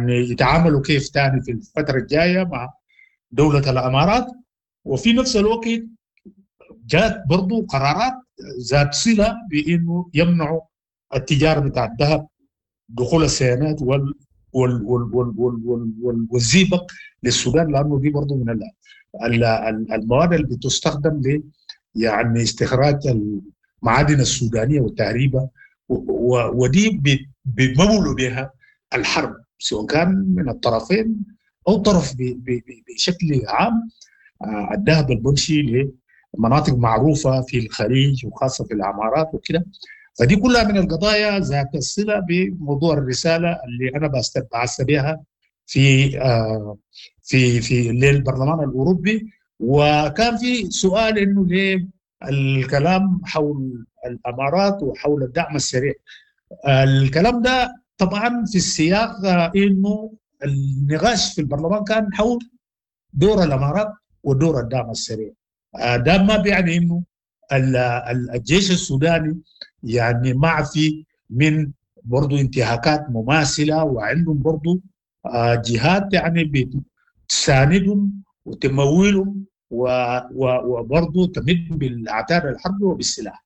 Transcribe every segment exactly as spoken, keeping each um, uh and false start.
يعني يتعاملوا كيف تاني في الفترة الجاية مع دولة الإمارات. وفي نفس الوقت جاءت برضو قرارات ذات صلة بأنه يمنعوا التجارة بتاع الذهب، دخول السيانات وال وال وال وال وال وال وال والزئبق للسودان، لأنه دي برضو من ال- ال- ال- المواد اللي بتستخدم ل يعني استخراج المعادن السودانية والتهريبها، و- و- ودي بي- بيمولوا بها الحرب، سواء كان من الطرفين أو طرف ب- ب- ب- بشكل عام. آه، الذهب البنشي لمناطق معروفة في الخليج وخاصة في العمارات وكده. فدي كلها من القضايا ذات الصلة بموضوع الرسالة اللي أنا بست- بعثت بها في آه، في في للبرلمان الأوروبي. وكان في سؤال إنه ليه الكلام حول الأمارات وحول الدعم السريع. الكلام ده طبعا في السياق آه، إنه النقاش في البرلمان كان حول دور الامارات ودور الدعم السريع. آه، ده ما بيعني انه ال- ال- الجيش السوداني يعني معفي من برضو انتهاكات مماثله، وعندهم برضو آه، جهات يعني بتساندهم وتمويلهم و- و- وبرضو تمد بالاعتار الحرب وبالسلاح.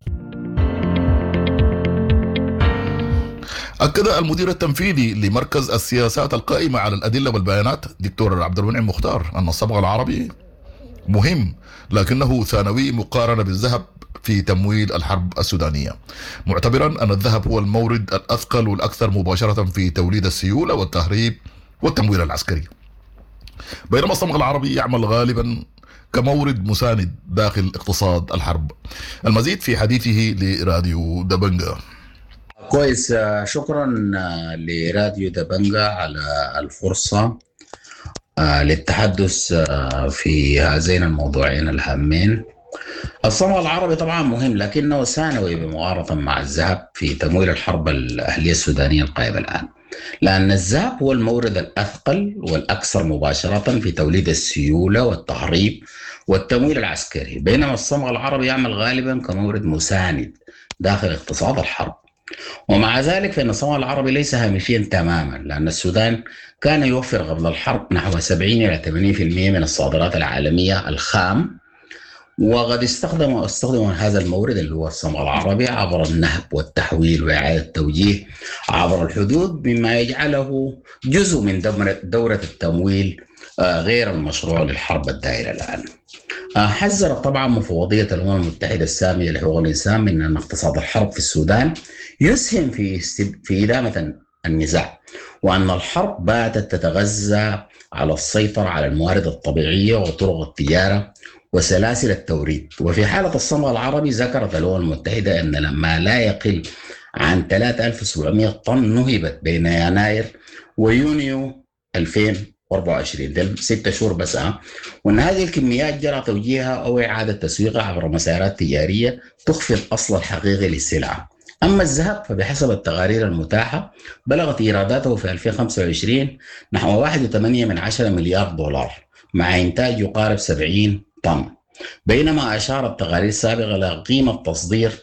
أكد المدير التنفيذي لمركز السياسات القائمة على الأدلة والبيانات دكتور عبد المنعم مختار أن الصبغة العربي مهم لكنه ثانوي مقارنة بالذهب في تمويل الحرب السودانية، معتبرا أن الذهب هو المورد الأثقل والأكثر مباشرة في توليد السيولة والتهريب والتمويل العسكري، بينما الصبغة العربي يعمل غالبا كمورد مساند داخل اقتصاد الحرب. المزيد في حديثه لراديو دبنجة. كويس، آه، شكرا آه، لراديو دبنجة على الفرصة آه، للتحدث آه، في هذين الموضوعين الهامين. الصمغ العربي طبعا مهم لكنه ثانوي بمقارنة مع الذهب في تمويل الحرب الأهلية السودانية القائمة الآن، لأن الذهب هو المورد الأثقل والأكثر مباشرة في توليد السيولة والتهريب والتمويل العسكري، بينما الصمغ العربي يعمل غالبا كمورد مساند داخل اقتصاد الحرب. ومع ذلك فإن الصمغ العربي ليس هامشيا تماما، لأن السودان كان يوفر قبل الحرب نحو سبعين إلى ثمانين بالمئة من الصادرات العالمية الخام، وقد استخدم استخدم هذا المورد اللي هو الصمغ العربي عبر النهب والتحويل وإعادة التوجيه عبر الحدود، مما يجعله جزء من دورة التمويل غير المشروع للحرب الدائرة الآن. حذرت طبعا مفوضية الأمم المتحدة السامية لحقوق الإنسان من أن اقتصاد الحرب في السودان يسهم في في إدامة النزاع، وأن الحرب باتت تتغذى على السيطرة على الموارد الطبيعية وطرق التجارة وسلاسل التوريد. وفي حالة الصمغ العربي ذكرت الأمم المتحدة أن لما لا يقل عن ثلاثة آلاف وسبعمئة طن نهبت بين يناير ويونيو ألفين وأربعة وعشرين، ده ستة شهور بس، أه وأن هذه الكميات جرى توجيهها أو إعادة تسويقها عبر مسارات تجارية تخفي الأصل الحقيقي للسلعة. أما الذهب فبحسب التقارير المتاحة بلغت إيراداته في ألفين وخمسة وعشرين نحو واحد فاصلة ثمانية من عشرة مليار دولار مع إنتاج يقارب سبعين طن، بينما أشارت تقارير سابقة إلى قيمة تصدير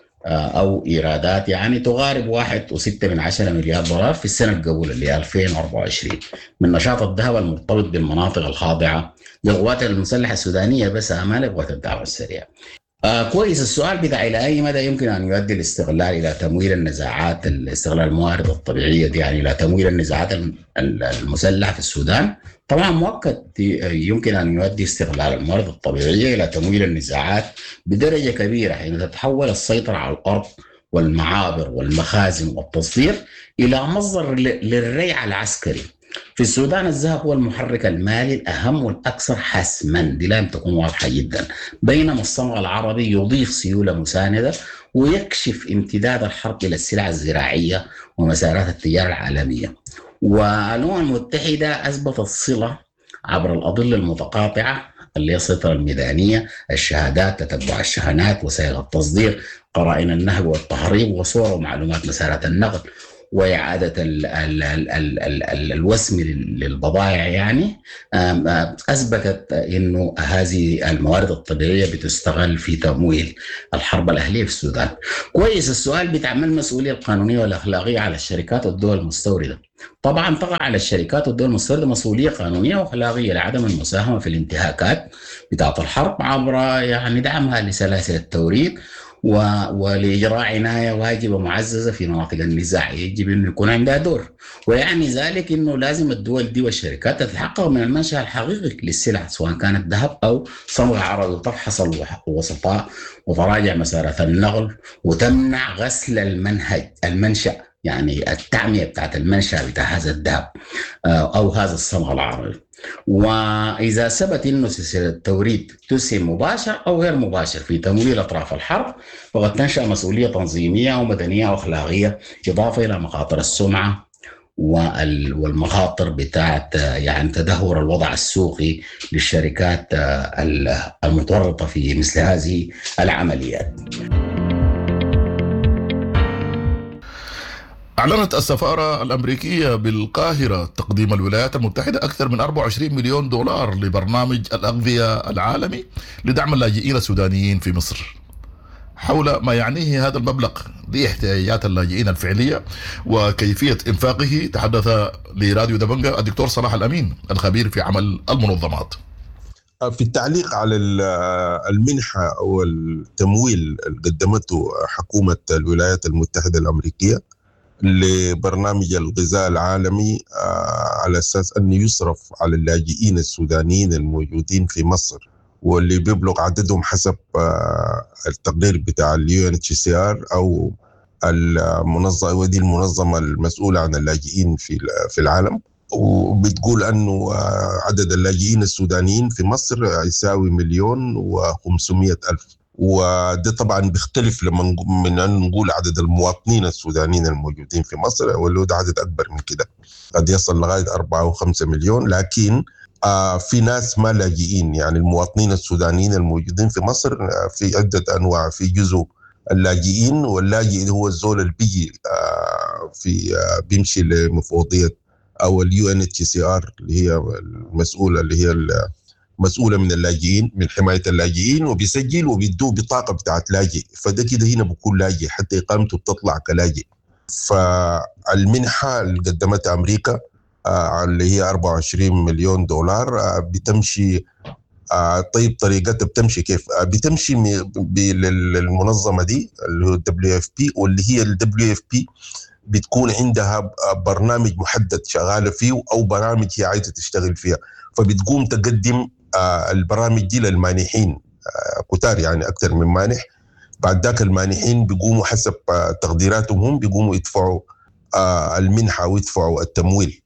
أو إيرادات يعني تقارب واحد فاصلة ستة من عشرة مليار دولار في السنة القبل اللي هي ألفين وأربعة وعشرين من نشاط الذهب المرتبط بالمناطق الخاضعة للقوات المسلحة السودانية بس أمام قوات الدعم السريع. آه كويس، السؤال بتاع إلى أي مدى يمكن أن يؤدي الاستغلال إلى تمويل النزاعات، الاستغلال الموارد الطبيعية دي يعني إلى تمويل النزاعات المسلحة في السودان. طبعا مؤكد يمكن أن يؤدي استغلال الموارد الطبيعية إلى تمويل النزاعات بدرجة كبيرة حين تتحول السيطرة على الأرض والمعابر والمخازن والتصدير إلى مصدر للريع العسكري. في السودان الذهب هو المحرك المالي الأهم والأكثر حسما، دي لازم تكون واضحة جدا، بينما الصمغ العربي يضيف سيولة مساندة ويكشف امتداد الحرب إلى السلع الزراعية ومسارات التجارة العالمية. والأمم المتحدة أثبتت صلة عبر الأضلة المتقاطعة اللي هي السيطرة الميدانية، الشهادات، تتبع الشحنات، وسائل التصدير، قرائن النهب والتهريب، وصور ومعلومات مسارات النقل. وإعادة ال ال ال ال ال ال الوسم للبضائع يعني أثبتت أنه هذه الموارد الطبيعية بتستغل في تمويل الحرب الأهلية في السودان. كويس، السؤال بتعمل المسؤولية القانونية والأخلاقية على الشركات والدول المستوردة. طبعا تقع على الشركات والدول المستوردة مسؤولية قانونية وأخلاقية لعدم المساهمة في الانتهاكات بتاعة الحرب عبر يعني دعمها لسلاسل التوريد و... ولإجراء عناية واجبة معززة في مناطق النزاع. يجب أن يكون عندها دور، ويعني ذلك أنه لازم الدول دي والشركات تتحقق من المنشأ الحقيقي للسلع سواء كانت ذهب أو صمغ عربي، وتفحص الوسطاء وتراجع مسارات النقل وتمنع غسل المنهج المنشأ، يعني التعمية بتاعت المنشأ بتاع هذا الذهب أو هذا الصمغ العربي. وإذا ثبت أنه سلسلة التوريد تسهم مباشر أو غير مباشر في تمويل أطراف الحرب، فقد تنشأ مسؤولية تنظيمية ومدنية وأخلاقية، إضافة إلى مخاطر السمعة والمخاطر بتاعت يعني تدهور الوضع السوقي للشركات المتورطة في مثل هذه العمليات. أعلنت السفارة الأمريكية بالقاهرة تقديم الولايات المتحدة أكثر من أربعة وعشرين مليون دولار لبرنامج الأغذية العالمي لدعم اللاجئين السودانيين في مصر. حول ما يعنيه هذا المبلغ لاحتياجات اللاجئين الفعلية وكيفية إنفاقه تحدث لراديو دبنجة الدكتور صلاح الأمين الخبير في عمل المنظمات. في التعليق على المنحة أو التمويل اللي قدمته حكومة الولايات المتحدة الأمريكية لبرنامج الغذاء العالمي على أساس أنه يصرف على اللاجئين السودانيين الموجودين في مصر، واللي بيبلغ عددهم حسب التقرير بتاع اليو ان اتش سي ار أو المنظمة، ودي المنظمة المسؤولة عن اللاجئين في في العالم. وبتقول أنه عدد اللاجئين السودانيين في مصر يساوي مليون وخمسمائة ألف، وده طبعا بيختلف لما من أن نقول عدد المواطنين السودانيين الموجودين في مصر، واللي ده عدد أكبر من كده قد يصل لغاية أربعة وخمسة مليون. لكن آه في ناس ما لاجئين، يعني المواطنين السودانيين الموجودين في مصر آه في عدة أنواع. في جزء اللاجئين، واللاجئ هو الزول اللي بيجي آه في آه بيمشي لمفوضية أو اليو ان اتش سي ار اللي هي المسؤولة اللي هي مسؤولة من اللاجئين، من حماية اللاجئين، وبيسجل وبيدوه بطاقة بتاعت لاجئ، فده كده هنا بكون لاجئ حتى إقامته بتطلع كلاجئ. فالمنحة اللي قدمتها أمريكا آه اللي هي أربعة وعشرين مليون دولار آه بتمشي آه طيب طريقتها بتمشي كيف؟ آه بتمشي للمنظمة دي اللي هو دبليو اف بي، واللي هي الدبليو اف بي بتكون عندها برنامج محدد شغالة فيه أو برامج هي عايزة تشتغل فيها، فبتقوم تقدم آه البرامج دي للمانحين آه كتار، يعني أكثر من مانح. بعد ذاك المانحين بيقوموا حسب آه تقديراتهم هم بيقوموا يدفعوا آه المنحة ويدفعوا التمويل.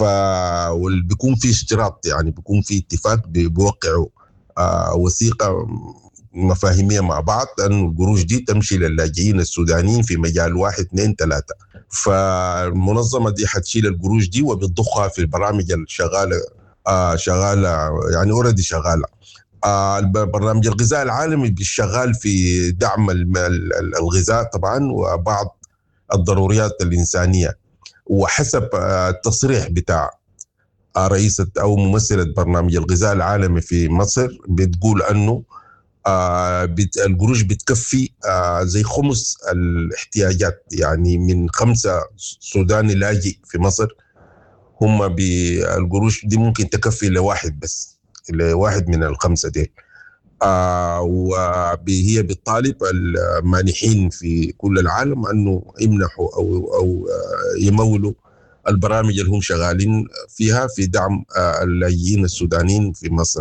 فبيكون في اشتراط، يعني بيكون في اتفاق بيوقعوا آه وثيقة مفاهيمية مع بعض أن القروش دي تمشي للاجئين السودانيين في مجال واحد اثنين ثلاثة. فالمنظمة دي حتشيل القروش دي وبتضخها في البرامج الشغالة آه شغالة يعني أوريدي شغالة. آه برنامج الغذاء العالمي بيشغال في دعم الغذاء طبعا وبعض الضروريات الإنسانية، وحسب آه التصريح بتاع آه رئيسة أو ممثلة برنامج الغذاء العالمي في مصر بتقول أنه آه بت القروش بتكفي آه زي خمس الاحتياجات، يعني من خمسة سوداني لاجئ في مصر هم بالقروش دي ممكن تكفي لواحد بس، لواحد من الخمسة دي. آه وهي بتطالب المانحين في كل العالم أنه يمنحوا أو, أو آه يمولوا البرامج اللي هم شغالين فيها في دعم آه اللاجئين السودانيين في مصر.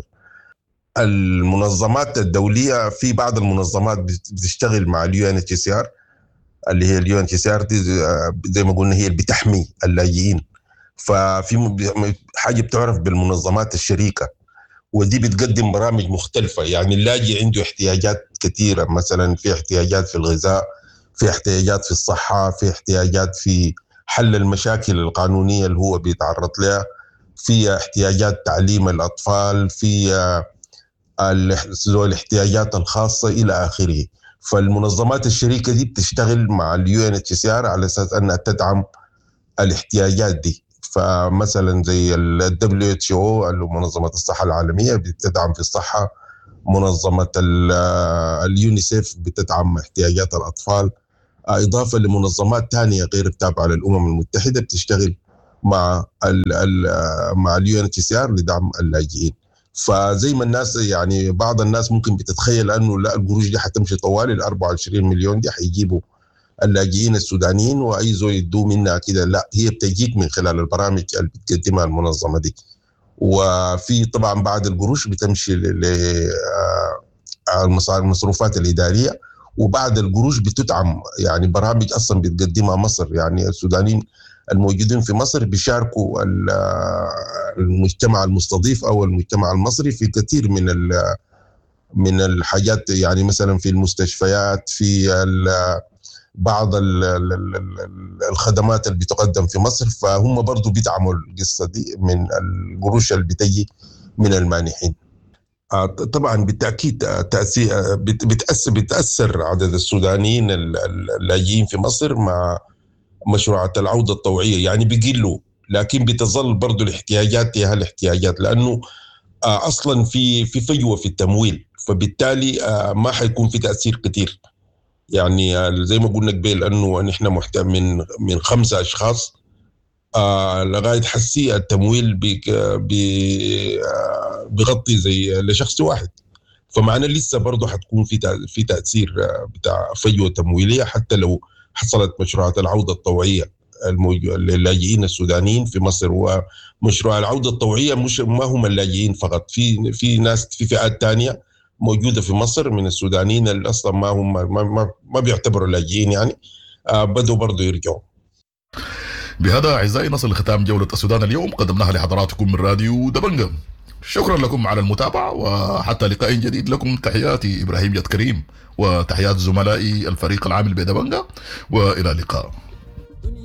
المنظمات الدولية، في بعض المنظمات بتشتغل مع اليو ان اتش سي ار اللي هي اليو ان اتش سي ار دي زي ما قلنا هي اللي بتحمي اللاجئين، ففي حاجة بتعرف بالمنظمات الشريكة، ودي بتقدم برامج مختلفة. يعني اللاجئ عنده احتياجات كثيرة، مثلا في احتياجات في الغذاء، في احتياجات في الصحة، في احتياجات في حل المشاكل القانونية اللي هو بيتعرض لها، في احتياجات تعليم الأطفال، في الاحتياجات الخاصة إلى آخره. فالمنظمات الشريكة دي بتشتغل مع اليو ان اتش سي ار على أساس أنها تدعم الاحتياجات دي. فمثلا زي ال دبليو اتش او اللي منظمة الصحة العالمية بتدعم في الصحة، منظمة اليونيسيف بتدعم احتياجات الأطفال، إضافة لمنظمات تانية غير تابعة للأمم المتحدة بتشتغل مع ال ال مع اليو ان اتش سي ار لدعم اللاجئين. فزي ما الناس يعني بعض الناس ممكن بتتخيل انه لا القروش دي حتمشي طوال ال أربعة وعشرين مليون دي حيجيبوا اللاجئين السودانيين واي زول يدوا منها كده، لا هي بتجيك من خلال البرامج اللي بتقدمها المنظمه دي. وفي طبعا بعد القروش بتمشي للمصروفات الاداريه، وبعد القروش بتدعم يعني برامج اصلا بتقدمها مصر. يعني السودانيين الموجودين في مصر بيشاركوا المجتمع المستضيف او المجتمع المصري في كثير من من الحاجات، يعني مثلا في المستشفيات، في بعض الخدمات اللي بتقدم في مصر، فهم برضو بيدعموا القصه دي من القروش اللي بتجي من المانحين. طبعا بالتاكيد تاثير بتاثر بتاثر عدد السودانيين اللاجئين في مصر مع مشروعات العودة الطوعية، يعني بيقلوا، لكن بتظل برضو الاحتياجات هي الاحتياجات، لأنه أصلا في في فجوة في التمويل، فبالتالي ما حيكون في تأثير كتير. يعني زي ما قلنا قبل أنه نحن محتاج من من خمسة أشخاص لغاية حسي التمويل بيغطي زي لشخص واحد، فمعنى لسه برضو حتكون في في تأثير بتاع فجوة تمويلية حتى لو حصلت مشروعات العودة الطوعية للاجئين السودانيين في مصر. ومشروع العودة الطوعية مش ما هم اللاجئين فقط، في في ناس في فئات تانية موجودة في مصر من السودانيين اللي أصلا ما هم ما, ما, ما بيعتبروا لاجئين، يعني آه بدوا برضو يرجعوا. بهذا أعزائي نصل لختام جولة السودان اليوم قدمناها لحضراتكم من راديو دبنجة. شكرا لكم على المتابعة، وحتى لقاء جديد لكم تحياتي إبراهيم جد كريم وتحيات زملائي الفريق العامل بدبنجة، وإلى اللقاء.